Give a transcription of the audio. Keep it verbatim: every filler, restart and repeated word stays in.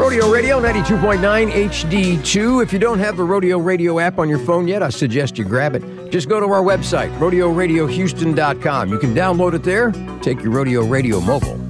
Rodeo Radio ninety-two point nine H D two. If you don't have the Rodeo Radio app on your phone yet, I suggest you grab it. Just go to our website, rodeo radio houston dot com. You can download it there. Take your Rodeo Radio mobile